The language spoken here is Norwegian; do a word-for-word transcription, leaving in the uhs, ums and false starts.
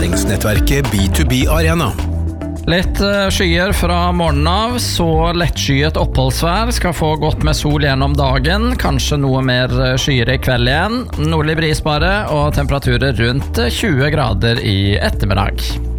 læringsnettverket B to B Arena. Litt skyer fra morgenen av, så lettskyet oppholdsvær, skal få godt med sol gjennom dagen, kanskje noe mer skyer i kveld igjen, nordlig bris bare, og temperaturer rundt tjue grader i ettermiddag.